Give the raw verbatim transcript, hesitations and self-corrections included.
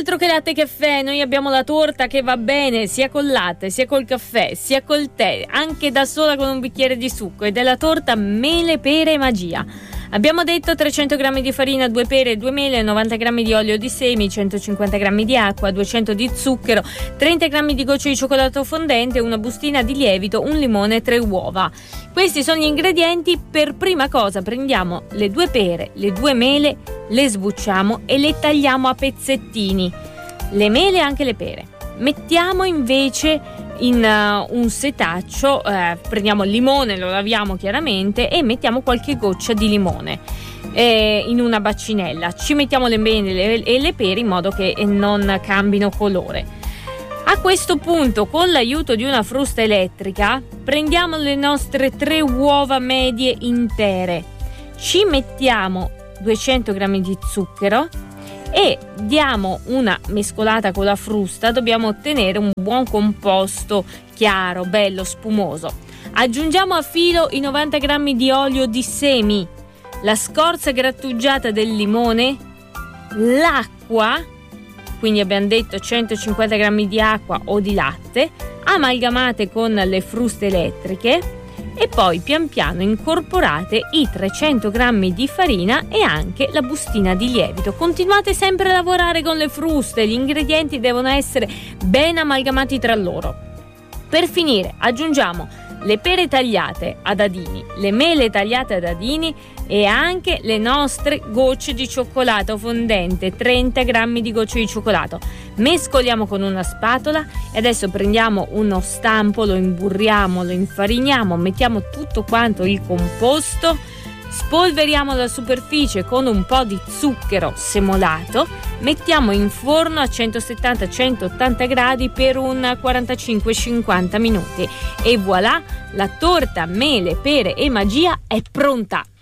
altro che latte e caffè, noi abbiamo la torta che va bene sia col latte, sia col caffè, sia col tè, anche da sola con un bicchiere di succo, ed è la torta mele, pere e magia. Abbiamo detto trecento grammi di farina, due pere, due mele, novanta grammi di olio di semi, centocinquanta grammi di acqua, duecento di zucchero, trenta grammi di gocce di cioccolato fondente, una bustina di lievito, un limone e tre uova. Questi sono gli ingredienti. Per prima cosa prendiamo le due pere, le due mele, le sbucciamo e le tagliamo a pezzettini. Le mele e anche le pere. Mettiamo invece in uh, un setaccio, eh, prendiamo il limone, lo laviamo chiaramente e mettiamo qualche goccia di limone eh, in una bacinella. Ci mettiamo le mele e le pere in modo che non cambino colore. A questo punto, con l'aiuto di una frusta elettrica, prendiamo le nostre tre uova medie intere, ci mettiamo duecento grammi di zucchero e diamo una mescolata con la frusta. Dobbiamo ottenere un buon composto chiaro, bello, spumoso. Aggiungiamo a filo i novanta grammi di olio di semi, la scorza grattugiata del limone, l'acqua, quindi abbiamo detto centocinquanta grammi di acqua o di latte, amalgamate con le fruste elettriche, e poi pian piano incorporate i trecento grammi di farina e anche la bustina di lievito. Continuate sempre a lavorare con le fruste, gli ingredienti devono essere ben amalgamati tra loro. Per finire aggiungiamo le pere tagliate a dadini, le mele tagliate a dadini e anche le nostre gocce di cioccolato fondente, trenta grammi di gocce di cioccolato. Mescoliamo con una spatola e adesso prendiamo uno stampo, lo imburriamo, lo infariniamo, mettiamo tutto quanto il composto, spolveriamo la superficie con un po' di zucchero semolato, mettiamo in forno a centosettanta centottanta gradi per un quarantacinque cinquanta minuti e voilà, la torta mele, pere e magia è pronta!